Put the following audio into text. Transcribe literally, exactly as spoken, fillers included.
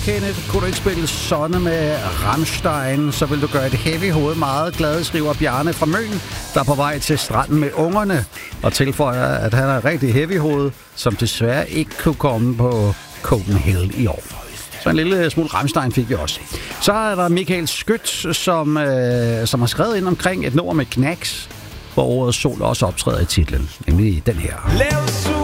Kenneth. Kunne du ikke spille Sonne med Rammstein, så vil du gøre et heavy hoved meget glad, skriver Bjarne fra Møn, der er på vej til stranden med ungerne, og tilføjer, at han er rigtig heavy hoved, som desværre ikke kunne komme på Copenhagen i år. Så en lille smule Rammstein fik vi også. Så er der Michael Skødt, som, øh, som har skrevet ind omkring et nummer med Knacks, hvor ordet sol også optræder i titlen, nemlig den her.